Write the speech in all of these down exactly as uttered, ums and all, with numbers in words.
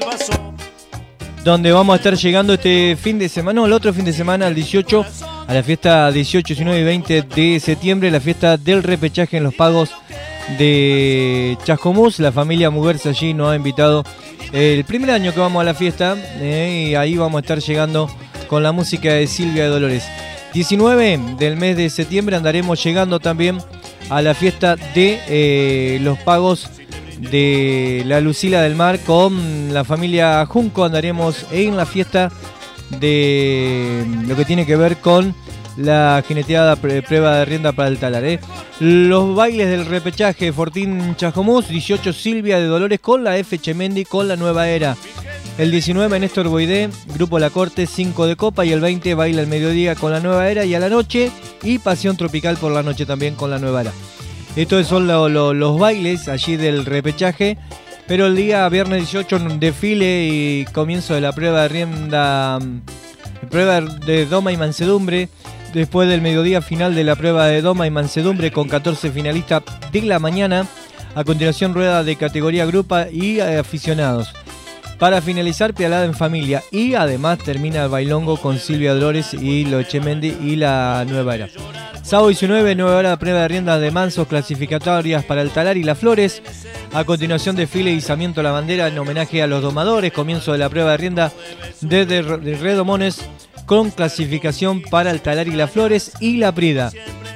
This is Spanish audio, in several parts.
donde vamos a estar llegando este fin de semana, no, el otro fin de semana, el dieciocho, a la fiesta dieciocho, diecinueve y veinte de septiembre, la fiesta del repechaje en Los Pagos de Chascomús. La familia Muguerza allí nos ha invitado el primer año que vamos a la fiesta, eh, y ahí vamos a estar llegando con la música de Silvia de Dolores. diecinueve del mes de septiembre andaremos llegando también a la fiesta de eh, Los Pagos de la Lucila del Mar con la familia Junco. Andaremos en la fiesta de lo que tiene que ver con la jineteada pre prueba de rienda para el talar, ¿eh? Los bailes del repechaje Fortín Chascomús, dieciocho Silvia de Dolores con la F. Chemendi con la Nueva Era. El diecinueve Néstor Boidé, Grupo La Corte, cinco de Copa, y el veinte Baila al Mediodía con la Nueva Era y a la noche, y Pasión Tropical por la noche también con la Nueva Era. Estos son lo, lo, los bailes allí del repechaje, pero el día viernes dieciocho desfile y comienzo de la prueba de rienda, prueba de doma y mansedumbre. Después del mediodía, final de la prueba de doma y mansedumbre con catorce finalistas de la mañana. A continuación, rueda de categoría grupa y aficionados. Para finalizar, pedalada en familia. Y además termina el bailongo con Silvia Dolores y Lo Chemendi y la Nueva Era. Sábado diecinueve, nueva hora de prueba de riendas de mansos clasificatorias para el talar y las flores. A continuación, desfile y izamiento de la bandera en homenaje a los domadores. Comienzo de la prueba de rienda desde de Redomones con clasificación para el talar y las flores y la prida.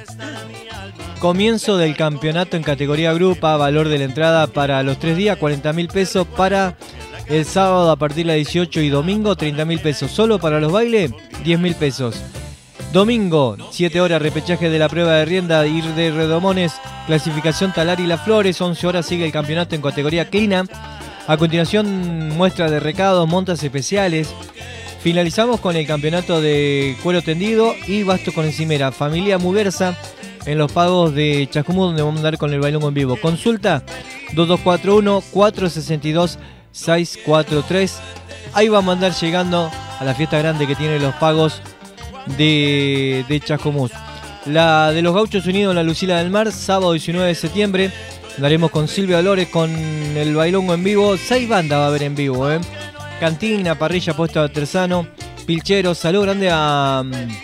Comienzo del campeonato en categoría grupa. Valor de la entrada para los tres días, cuarenta mil pesos. Para el sábado a partir de las dieciocho y domingo, treinta mil pesos. Solo para los bailes, diez mil pesos. Domingo, siete horas, repechaje de la prueba de rienda, ir de Redomones, clasificación talar y las flores. once horas sigue el campeonato en categoría clina. A continuación, muestra de recados, montas especiales. Finalizamos con el campeonato de cuero tendido y bastos con encimera. Familia Muguerza en Los Pagos de Chascomús, donde vamos a andar con el bailongo en vivo. Consulta dos dos cuatro uno, cuatro seis dos, seis cuatro tres. Ahí vamos a andar llegando a la fiesta grande que tiene Los Pagos de, de Chascomús. La de los Gauchos Unidos en la Lucila del Mar, sábado diecinueve de septiembre. Andaremos con Silvia Dolores con el bailongo en vivo. Seis bandas va a haber en vivo, ¿eh? Cantina, parrilla, puesto de artesano, pilcheros. Salud grande a,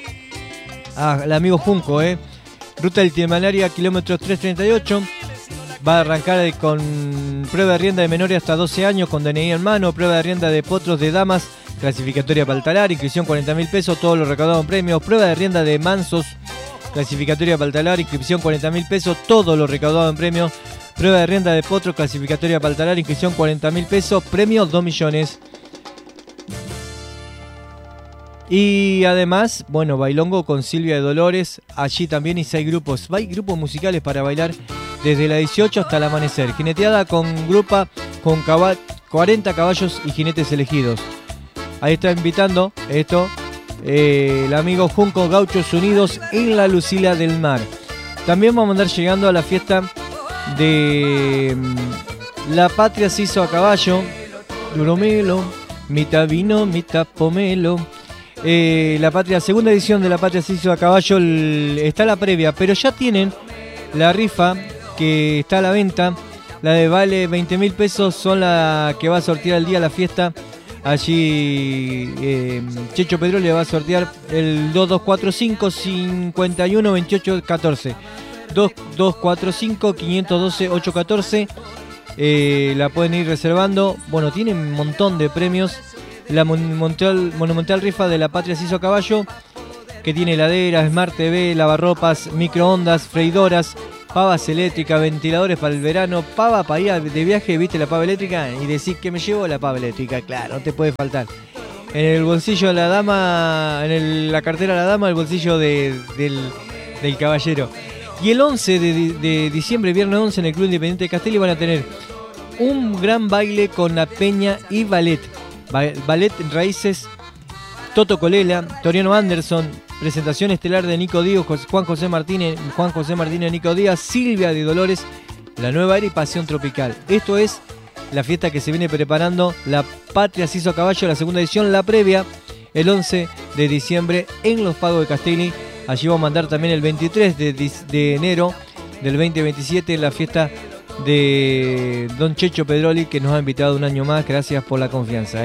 a al amigo Junco, ¿eh? Ruta del Timalaria, kilómetros trescientos treinta y ocho. Va a arrancar con prueba de rienda de menores hasta doce años con D N I en mano. Prueba de rienda de potros de damas, clasificatoria para el talar, inscripción cuarenta mil pesos, todos los recaudados en premios. Prueba de rienda de mansos, clasificatoria para el talar, inscripción cuarenta mil pesos, todo lo recaudado en premios. Prueba de rienda de potro, clasificatoria para el talar, inscripción cuarenta mil pesos, premio dos millones. Y además, bueno, bailongo con Silvia de Dolores, allí también, y seis grupos. Hay grupos musicales para bailar desde la dieciocho hasta el amanecer. Jineteada con grupa con caba- cuarenta caballos y jinetes elegidos. Ahí está invitando esto eh, el amigo Junco Gauchos Unidos en la Lucila del Mar. También vamos a andar llegando a la fiesta de um, La Patria se hizo a caballo. Duromelo, mitad vino, mitad pomelo. Eh, la Patria, segunda edición de La Patria se hizo a caballo. El, está la previa, pero ya tienen la rifa que está a la venta. La de vale veinte mil pesos son la que va a sortear el día de la fiesta. Allí eh, Checho Pedro le va a sortear el dos dos cuatro cinco, cinco uno dos ocho uno cuatro. dos dos cuatro cinco, cinco uno dos ocho uno cuatro. Eh, la pueden ir reservando. Bueno, tiene un montón de premios. La monumental, monumental rifa de La Patria se hizo a caballo, que tiene heladeras, Smart T V, lavarropas, microondas, freidoras, pavas eléctricas, ventiladores para el verano, pava para ir de viaje, viste la pava eléctrica y decís que me llevo la pava eléctrica, claro, no te puede faltar. En el bolsillo de la dama, en el, la cartera de la dama, el bolsillo de, del, del caballero. Y el once de, de diciembre, viernes once, en el Club Independiente de Castelli van a tener un gran baile con la peña y ballet. Ballet Raíces, Toto Colela, Toriano Anderson, presentación estelar de Nico Díaz, Juan José Martínez, Juan José Martínez, Nico Díaz, Silvia de Dolores, La Nueva Era y Pasión Tropical. Esto es la fiesta que se viene preparando. La Patria se hizo a caballo, la segunda edición, la previa, el once de diciembre en Los Pagos de Castelli. Allí vamos a mandar también el veintitrés de enero del veinte veintisiete la fiesta de don Checho Pedroli, que nos ha invitado un año más. Gracias por la confianza.